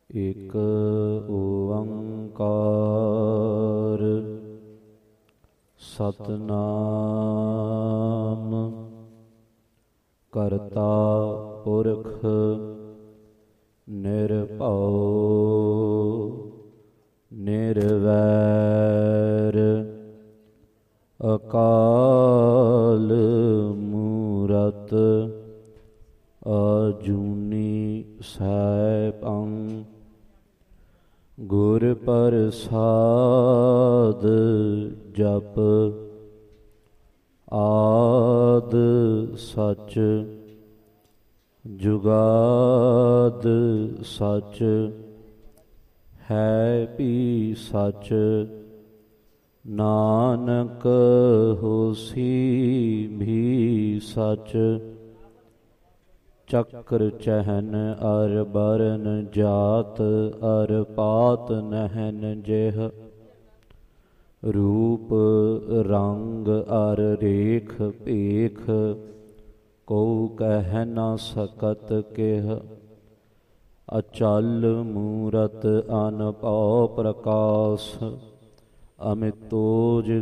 ਇਕ ਓੰਕਾਰ ਸਤਿਨਾਮ ਕਰਤਾ ਪੁਰਖ ਨਿਰਭਉ ਨਿਰਵੈਰ ਅਕਾਲ ਮੂਰਤ ਅਜੂਨੀ ਸੈਭੰ ਗੁਰ ਪ੍ਰਸਾਦ ਜਪ ਆਦ ਸਚ ਜੁਗਾਦ ਸਚ ਹੈ ਭੀ ਸਚ ਨਾਨਕ ਹੋਸੀ ਭੀ ਸਚ ਚੱਕਰ ਚਹਨ ਅਰ ਬਰਨ ਜਾਤ ਅਰ ਪਾਤ ਨਹਿਨ ਜਿਹ ਰੂਪ ਰੰਗ ਅਰ ਰੇਖ ਭੇਖ ਕੋ ਕਹਿ ਨ ਸਕਤ ਕਿਹ ਅਚਲ ਮੂਰਤ ਅਨਭਉ ਪ੍ਰਕਾਸ਼ ਅਮਿਤੋਜ